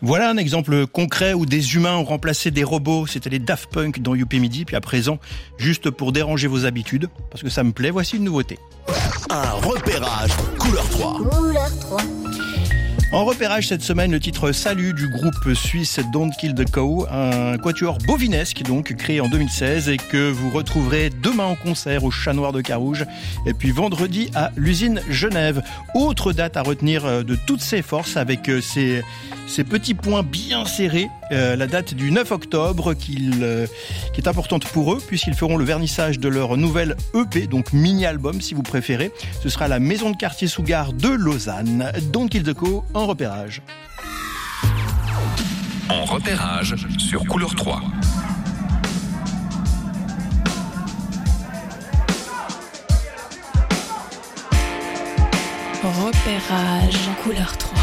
Voilà un exemple concret où des humains ont remplacé des robots. C'était les Daft Punk dans Youpi Midi. Puis à présent, juste pour déranger vos habitudes, parce que ça me plaît, voici une nouveauté. Un repérage couleur 3. Couleur 3. En repérage cette semaine, le titre Salut du groupe suisse Don't Kill the Cow, un quatuor bovinesque donc créé en 2016 et que vous retrouverez demain en concert au Chat Noir de Carouge et puis vendredi à l'usine Genève. Autre date à retenir de toutes ces forces avec ces petits points bien serrés, la date du 9 octobre qui est importante pour eux puisqu'ils feront le vernissage de leur nouvelle EP, donc mini-album si vous préférez. Ce sera à la maison de quartier sous gare de Lausanne. Don't Kill the Cow en repérage. En repérage sur Couleur 3. Repérage Couleur 3.